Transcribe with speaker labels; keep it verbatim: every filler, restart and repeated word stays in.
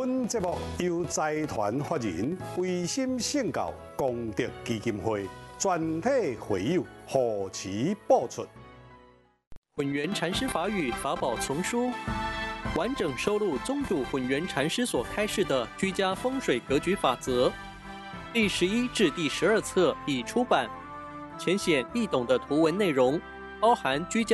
Speaker 1: 本节目由财团法人维心圣教功德基金会全体会友护持播出。
Speaker 2: 混元禅师法语法宝丛书，完整收录宗主混元禅师所开示的居家风水格局法则，第十一至第十二册已出版，浅显易懂的图文内容，包含居家。